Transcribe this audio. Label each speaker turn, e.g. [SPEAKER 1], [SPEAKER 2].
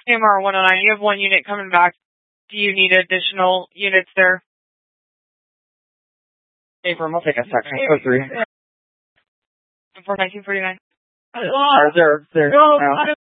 [SPEAKER 1] KMR 109, you have one unit coming back. Do you need additional units there?
[SPEAKER 2] Abram, I'll take a section. Code 3.
[SPEAKER 1] For 1949.
[SPEAKER 2] They're